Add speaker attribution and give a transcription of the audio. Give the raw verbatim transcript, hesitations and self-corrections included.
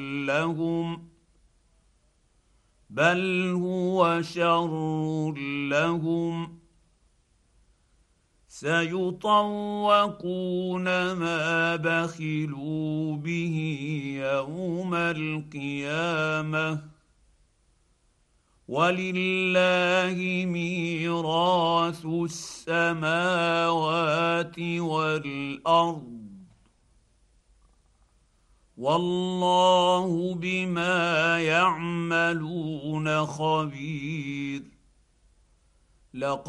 Speaker 1: لهم بل هو شر لهم سيطوقون ما بخلوا به يوم القيامه ولله ميراث السماوات والارض والله بما يعملون خبير.